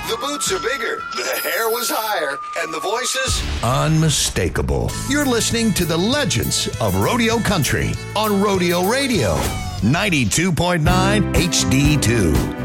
The boots are bigger, the hair was higher, and the voices unmistakable. You're listening to the legends of Rodeo Country on Rodeo Radio, 92.9 HD2.